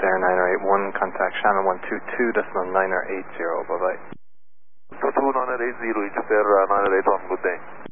Air Niner 81, contact Shannon 122.980, bye-bye. 22980, Egypt Air 981, good day.